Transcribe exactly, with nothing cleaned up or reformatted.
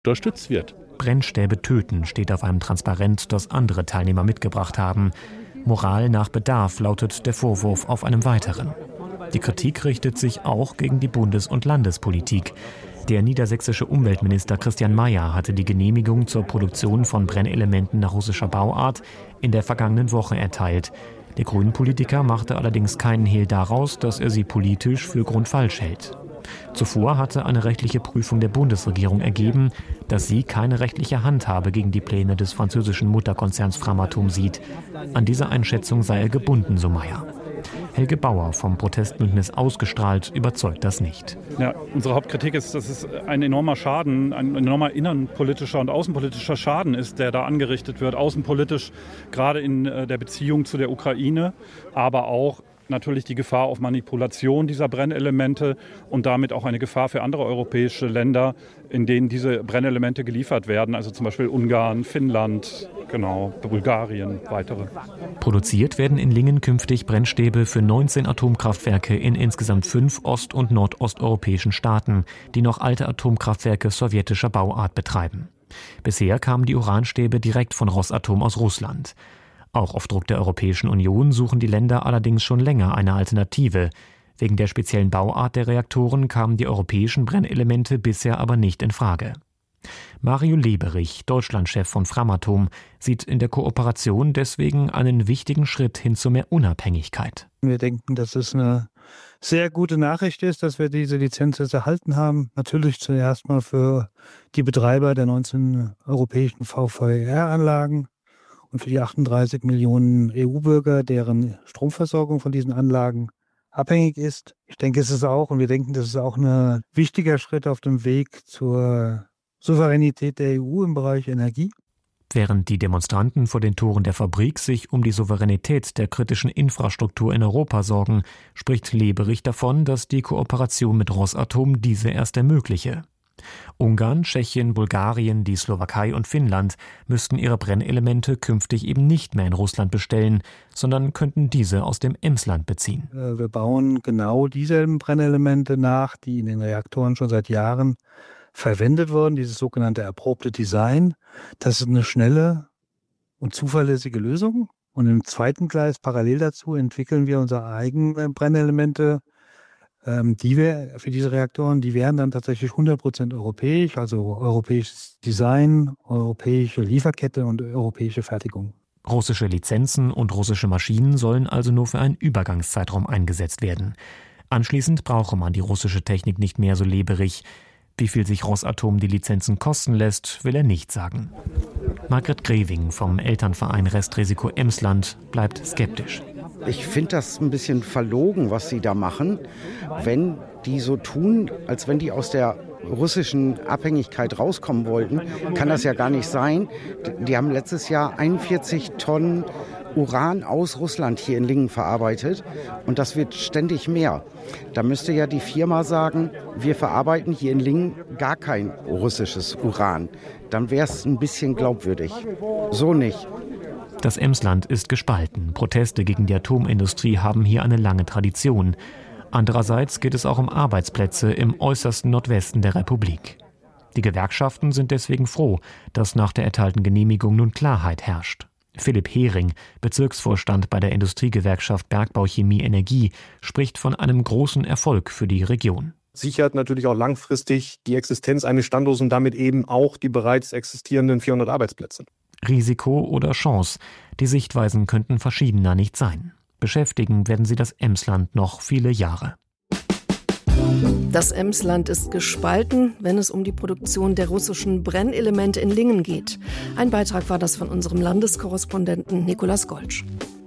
unterstützt wird. Brennstäbe töten steht auf einem Transparent, das andere Teilnehmer mitgebracht haben. Moral nach Bedarf lautet der Vorwurf auf einem weiteren. Die Kritik richtet sich auch gegen die Bundes- und Landespolitik. Der niedersächsische Umweltminister Christian Mayer hatte die Genehmigung zur Produktion von Brennelementen nach russischer Bauart in der vergangenen Woche erteilt. Der Grünen-Politiker machte allerdings keinen Hehl daraus, dass er sie politisch für grundfalsch hält. Zuvor hatte eine rechtliche Prüfung der Bundesregierung ergeben, dass sie keine rechtliche Handhabe gegen die Pläne des französischen Mutterkonzerns Framatome sieht. An dieser Einschätzung sei er gebunden, so Mayer. Helge Bauer vom Protestbündnis Ausgestrahlt überzeugt das nicht. Ja, unsere Hauptkritik ist, dass es ein enormer Schaden, ein enormer innenpolitischer und außenpolitischer Schaden ist, der da angerichtet wird. Außenpolitisch gerade in der Beziehung zu der Ukraine, aber auch natürlich die Gefahr auf Manipulation dieser Brennelemente und damit auch eine Gefahr für andere europäische Länder, in denen diese Brennelemente geliefert werden. Also zum Beispiel Ungarn, Finnland, genau, Bulgarien, weitere. Produziert werden in Lingen künftig Brennstäbe für neunzehn Atomkraftwerke in insgesamt fünf ost- und nordosteuropäischen Staaten, die noch alte Atomkraftwerke sowjetischer Bauart betreiben. Bisher kamen die Uranstäbe direkt von Rosatom aus Russland. Auch auf Druck der Europäischen Union suchen die Länder allerdings schon länger eine Alternative. Wegen der speziellen Bauart der Reaktoren kamen die europäischen Brennelemente bisher aber nicht in Frage. Mario Leberich, Deutschlandchef von Framatome, sieht in der Kooperation deswegen einen wichtigen Schritt hin zu mehr Unabhängigkeit. Wir denken, dass es eine sehr gute Nachricht ist, dass wir diese Lizenz jetzt erhalten haben. Natürlich zuerst mal für die Betreiber der neunzehn europäischen V V R-Anlagen. Und für die achtunddreißig Millionen E U-Bürger, deren Stromversorgung von diesen Anlagen abhängig ist. Ich denke, es ist auch, und wir denken, das ist auch ein wichtiger Schritt auf dem Weg zur Souveränität der E U im Bereich Energie. Während die Demonstranten vor den Toren der Fabrik sich um die Souveränität der kritischen Infrastruktur in Europa sorgen, spricht Leberich davon, dass die Kooperation mit Rosatom diese erst ermögliche. Ungarn, Tschechien, Bulgarien, die Slowakei und Finnland müssten ihre Brennelemente künftig eben nicht mehr in Russland bestellen, sondern könnten diese aus dem Emsland beziehen. Wir bauen genau dieselben Brennelemente nach, die in den Reaktoren schon seit Jahren verwendet wurden, dieses sogenannte erprobte Design. Das ist eine schnelle und zuverlässige Lösung. Und im zweiten Gleis parallel dazu entwickeln wir unsere eigenen Brennelemente, die wir für diese Reaktoren, die wären dann tatsächlich hundert Prozent europäisch, also europäisches Design, europäische Lieferkette und europäische Fertigung. Russische Lizenzen und russische Maschinen sollen also nur für einen Übergangszeitraum eingesetzt werden. Anschließend brauche man die russische Technik nicht mehr, so Leberich. Wie viel sich Rosatom die Lizenzen kosten lässt, will er nicht sagen. Margret Greving vom Elternverein Restrisiko Emsland bleibt skeptisch. Ich finde das ein bisschen verlogen, was sie da machen, wenn die so tun, als wenn die aus der russischen Abhängigkeit rauskommen wollten. Kann das ja gar nicht sein. Die haben letztes Jahr einundvierzig Tonnen Uran aus Russland hier in Lingen verarbeitet und das wird ständig mehr. Da müsste ja die Firma sagen, wir verarbeiten hier in Lingen gar kein russisches Uran. Dann wäre es ein bisschen glaubwürdig. So nicht. Das Emsland ist gespalten. Proteste gegen die Atomindustrie haben hier eine lange Tradition. Andererseits geht es auch um Arbeitsplätze im äußersten Nordwesten der Republik. Die Gewerkschaften sind deswegen froh, dass nach der erteilten Genehmigung nun Klarheit herrscht. Philipp Hering, Bezirksvorstand bei der Industriegewerkschaft Bergbau Chemie Energie, spricht von einem großen Erfolg für die Region. Sichert natürlich auch langfristig die Existenz eines Standorts und damit eben auch die bereits existierenden vierhundert Arbeitsplätze. Risiko oder Chance? Die Sichtweisen könnten verschiedener nicht sein. Beschäftigen werden sie das Emsland noch viele Jahre. Das Emsland ist gespalten, wenn es um die Produktion der russischen Brennelemente in Lingen geht. Ein Beitrag war das von unserem Landeskorrespondenten Nikolaus Goltsch.